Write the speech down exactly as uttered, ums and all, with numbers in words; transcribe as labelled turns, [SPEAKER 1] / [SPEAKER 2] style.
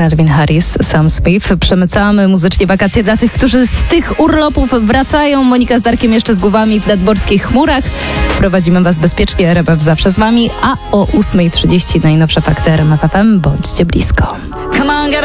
[SPEAKER 1] Calvin Harris, Sam Smith. Przemycamy muzycznie wakacje dla tych, którzy z tych urlopów wracają. Monika z Darkiem jeszcze z głowami w nadmorskich chmurach. Prowadzimy Was bezpiecznie, R M F zawsze z Wami, a o ósma trzydzieści najnowsze fakty R M F F M. Bądźcie blisko.